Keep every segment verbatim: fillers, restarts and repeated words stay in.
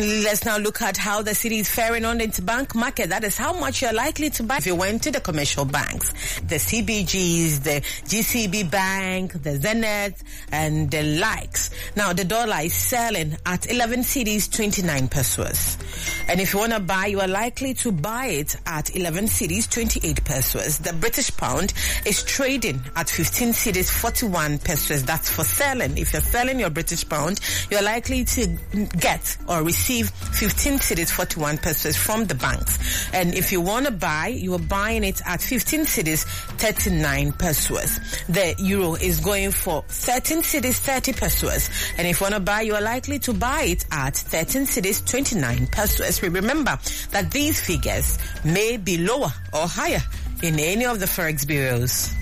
Let's now look at how the city is faring on the interbank market. That is how much you're likely to buy if you went to the commercial banks, the C B Gs, the G C B Bank, the Zenith, and the likes. Now, the dollar is selling at eleven cedis, twenty-nine pesos. And if you want to buy, you are likely to buy it at eleven cedis, twenty-eight pesos. The British pound is trading at fifteen cedis, forty-one pesos. That's for selling. If you're selling your British pound, you're likely to get or receive fifteen cedis, forty-one pesos from the banks. And if you want to buy, you are buying it at fifteen cedis, thirty-nine pesos. The euro is going for thirteen cedis, thirty pesos. And if you want to buy, you are likely to buy it at thirteen cedis, twenty-nine pesos. We remember that these figures may be lower or higher in any of the forex bureaus.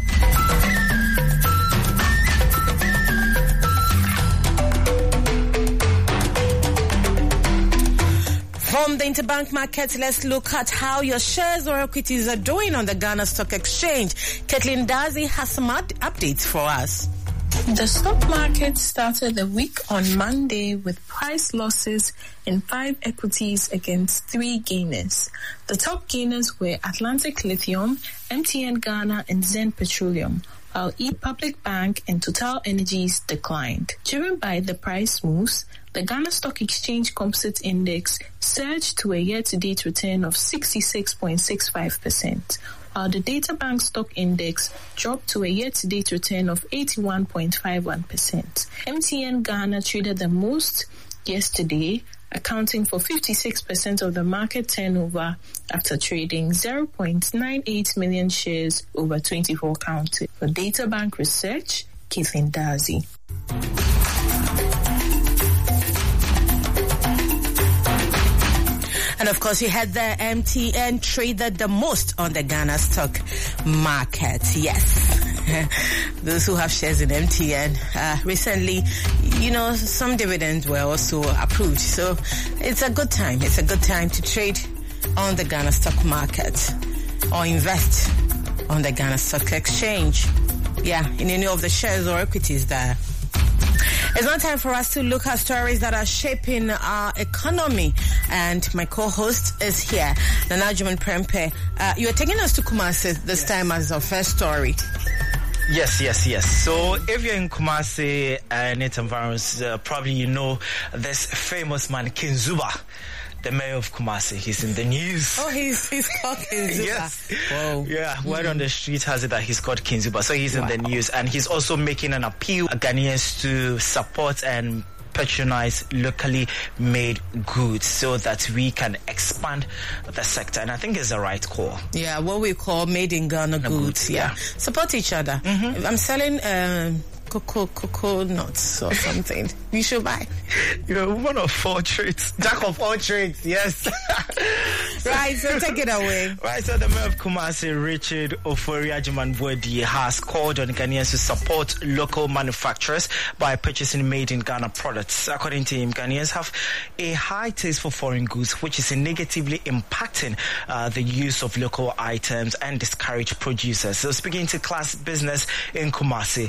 From the interbank market, let's look at how your shares or equities are doing on the Ghana Stock Exchange. Kathleen Dazi has some ad- updates for us. The stock market started the week on Monday with price losses in five equities against three gainers. The top gainers were Atlantic Lithium, M T N Ghana, and Zen Petroleum, while eRepublic Bank and Total Energies declined. Driven by the price moves, the Ghana Stock Exchange Composite Index surged to a year-to-date return of sixty-six point six five percent, while the DataBank Stock Index dropped to a year-to-date return of eighty-one point five one percent. M T N Ghana traded the most yesterday, accounting for fifty-six percent of the market turnover after trading zero point nine eight million shares over twenty-four counted. For DataBank Research, Kathleen Dazi. And of course, you had the M T N traded the most on the Ghana stock market. Yes. Those who have shares in M T N, uh, recently, you know, some dividends were also approved. So it's a good time. It's a good time to trade on the Ghana stock market or invest on the Ghana Stock Exchange. Yeah, in any of the shares or equities there. It's now time for us to look at stories that are shaping our economy. And my co-host is here, Nana Juman Prempe. Uh, you are taking us to Kumasi this yes. time as our first story. Yes, yes, yes. So if you're in Kumasi and its environs, uh, probably you know this famous man, King Zuba, the mayor of Kumasi. He's in the news. Oh, he's he's called King Zuba. Yes. Whoa. Yeah, word mm. on the street has it that he's called King Zuba. So he's wow. in the news, and he's also making an appeal to Ghanaians to support and patronize locally made goods so that we can expand the sector. And I think it's the right call. Yeah, what we call made in Ghana goods. goods. Yeah. yeah. Support each other. Mm-hmm. If I'm selling um cocoa cocoa nuts or something, you should buy. You're a woman of all trades, jack of all trades. Yes. Right, so take it away. Right, so the mayor of Kumasi, Richard Ofori-Agyemang-Boadi, has called on Ghanaians to support local manufacturers by purchasing made in Ghana products. According to him, Ghanaians have a high taste for foreign goods, which is negatively impacting uh, the use of local items and discourage producers. So speaking to Class Business in Kumasi,